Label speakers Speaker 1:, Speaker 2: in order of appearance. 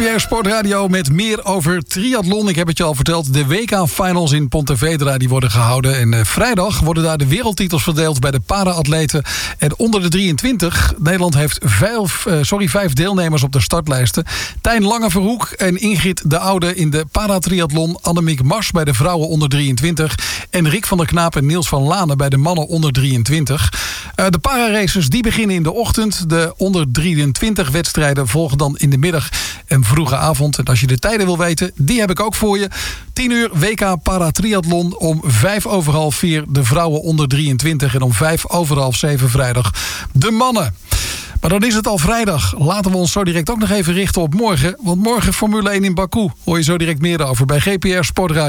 Speaker 1: GPR Sportradio met meer over triathlon. Ik heb het je al verteld. De WK-finals in Pontevedra die worden gehouden. En vrijdag worden daar de wereldtitels verdeeld bij de para-atleten. En onder de 23. Nederland heeft 5 deelnemers op de startlijsten. Tijn Langeverhoek en Ingrid de Oude in de paratriathlon. Annemiek Mars bij de vrouwen onder 23. En Rick van der Knaap en Niels van Lanen bij de mannen onder 23. De para-races die beginnen in de ochtend. De onder 23 wedstrijden volgen dan in de middag en vroege avond. En als je de tijden wil weten, die heb ik ook voor je. 10 uur WK Paratriathlon. Om 5:05 de vrouwen onder 23. En om 6:05 vrijdag de mannen. Maar dan is het al vrijdag. Laten we ons zo direct ook nog even richten op morgen. Want morgen Formule 1 in Baku. Hoor je zo direct meer over bij GPR Sportradio.